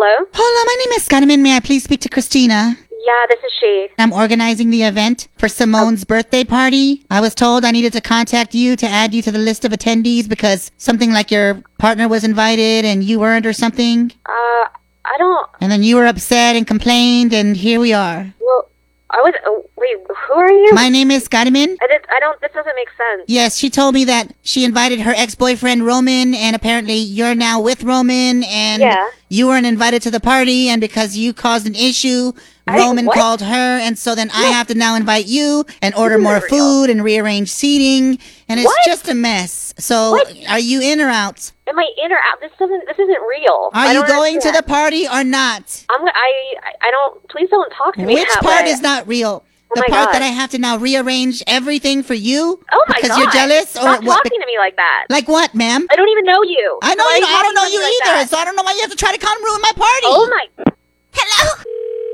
Hello? Hola, my name is Scottiman. May I please speak to Christina? Yeah, this is she. I'm organizing the event for Simone's birthday party. I was told I needed to contact you to add you to the list of attendees because something like your partner was invited and you weren't or something. I don't... And then you were upset and complained, and here we are. Well, I was... wait, who are you? My name is Scottiman. This doesn't make sense. Yes, she told me that she invited her ex-boyfriend Roman, and apparently you're now with Roman, and you weren't invited to the party, and because you caused an issue, Roman called her, and so then I have to now invite you and order more food and rearrange seating, and it's just a mess. So, are you in or out? Am I in or out? This isn't real. Are you going to the party or not? I don't... Please don't talk to me Which part is not real? The part that I have to now rearrange everything for you? Oh my God. Because you're jealous? Or Stop talking to me like that. Like what, ma'am? I don't even know you. I know you. I don't know you either, so I don't know why you have to try to come ruin my party. Oh my... Hello?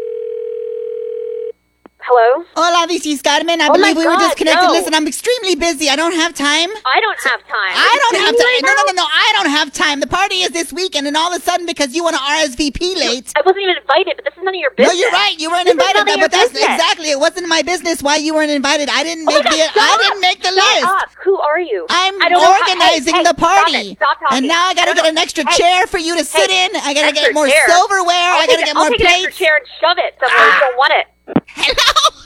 Hello? Hola, this is Carmen. I believe we were disconnected. No. Listen, I'm extremely busy. I don't have time. I don't have time. I don't have time. No. I don't have time. The party is this weekend, and all of a sudden, because you want to RSVP late. I wasn't even invited, but this is none of your business. No, you're right. You weren't invited. But that's exactly. It wasn't my business why you weren't invited. I didn't make the list. Shut up. Who are you? I'm organizing the party. Stop talking. And now I gotta get an extra chair for you to sit in. I gotta get more silverware. I gotta get more plates. I'll take an extra chair and shove it somewhere. You don't want it. Hello?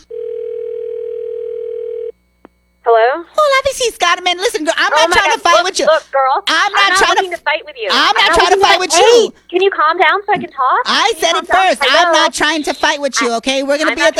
Hello? Hola, this is Carmen. Listen, girl, I'm not trying to fight with you. Look, girl. I'm not trying to fight with you. I'm not trying to fight with you. Can you calm down so I can talk? I said it first. I'm not trying to fight with you, okay? We're going to be at the